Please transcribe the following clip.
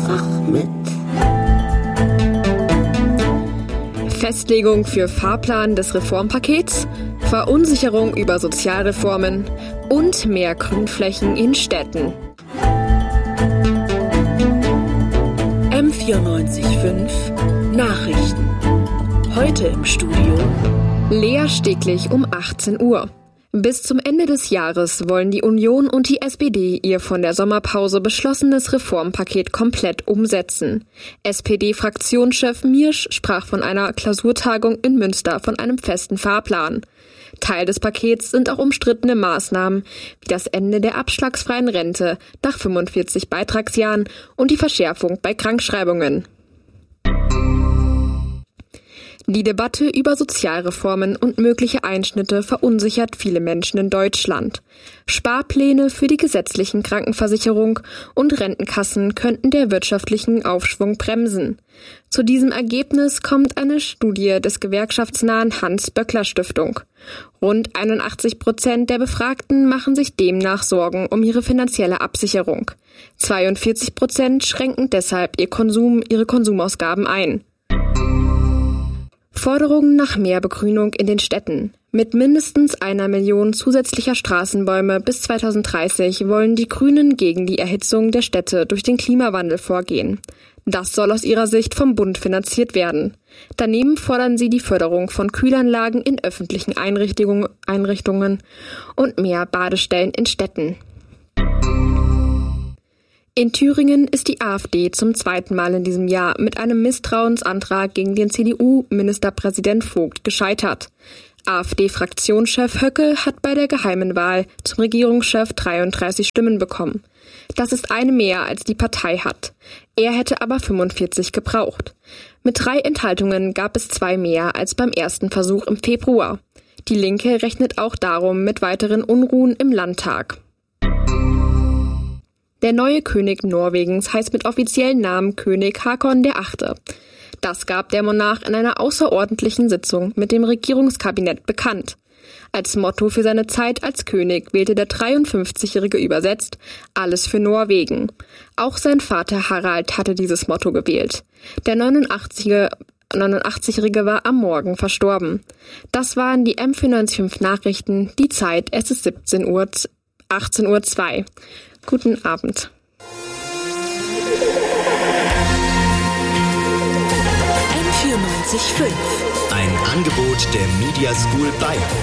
einfach mit. Festlegung für Fahrplan des Reformpakets, Verunsicherung über Sozialreformen und mehr Grünflächen in Städten. M94.5 Nachrichten. Heute im Studio Lea Steglich um 18 Uhr. Bis zum Ende des Jahres wollen die Union und die SPD ihr von der Sommerpause beschlossenes Reformpaket komplett umsetzen. SPD-Fraktionschef Miersch sprach von einer Klausurtagung in Münster von einem festen Fahrplan. Teil des Pakets sind auch umstrittene Maßnahmen wie das Ende der abschlagsfreien Rente nach 45 Beitragsjahren und die Verschärfung bei Krankschreibungen. Die Debatte über Sozialreformen und mögliche Einschnitte verunsichert viele Menschen in Deutschland. Sparpläne für die gesetzlichen Krankenversicherung und Rentenkassen könnten der wirtschaftlichen Aufschwung bremsen. Zu diesem Ergebnis kommt eine Studie des gewerkschaftsnahen Hans-Böckler-Stiftung. Rund 81% der Befragten machen sich demnach Sorgen um ihre finanzielle Absicherung. 42% schränken deshalb ihre Konsumausgaben ein. Forderungen nach mehr Begrünung in den Städten. Mit mindestens 1 Million zusätzlicher Straßenbäume bis 2030 wollen die Grünen gegen die Erhitzung der Städte durch den Klimawandel vorgehen. Das soll aus ihrer Sicht vom Bund finanziert werden. Daneben fordern sie die Förderung von Kühlanlagen in öffentlichen Einrichtungen und mehr Badestellen in Städten. In Thüringen ist die AfD zum 2. Mal in diesem Jahr mit einem Misstrauensantrag gegen den CDU-Ministerpräsident Vogt gescheitert. AfD-Fraktionschef Höcke hat bei der geheimen Wahl zum Regierungschef 33 Stimmen bekommen. Das ist eine mehr, als die Partei hat. Er hätte aber 45 gebraucht. Mit 3 Enthaltungen gab es 2 mehr als beim ersten Versuch im Februar. Die Linke rechnet auch darum mit weiteren Unruhen im Landtag. Der neue König Norwegens heißt mit offiziellen Namen König Haakon VIII. Das gab der Monarch in einer außerordentlichen Sitzung mit dem Regierungskabinett bekannt. Als Motto für seine Zeit als König wählte der 53-Jährige übersetzt »Alles für Norwegen«. Auch sein Vater Harald hatte dieses Motto gewählt. Der 89-Jährige war am Morgen verstorben. Das waren die M94.5 Nachrichten. Die Zeit, es ist 18:02 Uhr. Guten Abend. M94.5 Ein Angebot der Media School Bayern.